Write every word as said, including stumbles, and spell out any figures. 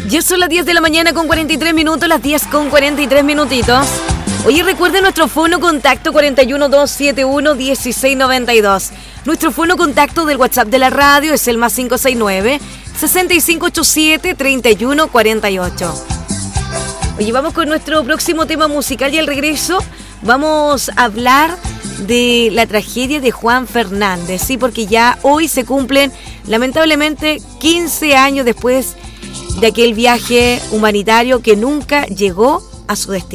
Ya son las diez de la mañana con cuarenta y tres minutos, las diez con cuarenta y tres minutitos. Oye, recuerden nuestro fono contacto cuatro uno dos siete uno uno seis nueve dos. Nuestro fono contacto del WhatsApp de la radio es el más cinco seis nueve, seis cinco ocho siete, tres uno cuatro ocho. Oye, vamos con nuestro próximo tema musical y al regreso vamos a hablar de la tragedia de Juan Fernández, sí, porque ya hoy se cumplen lamentablemente quince años después de aquel viaje humanitario que nunca llegó a su destino.